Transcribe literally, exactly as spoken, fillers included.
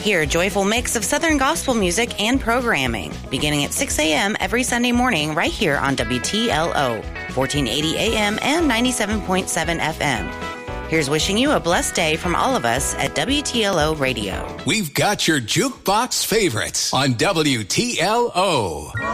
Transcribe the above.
Hear a joyful mix of Southern gospel music and programming, beginning at six a.m. every Sunday morning right here on W T L O, fourteen eighty A M and ninety-seven point seven F M. Here's wishing you a blessed day from all of us at W T L O Radio. We've got your jukebox favorites on W T L O.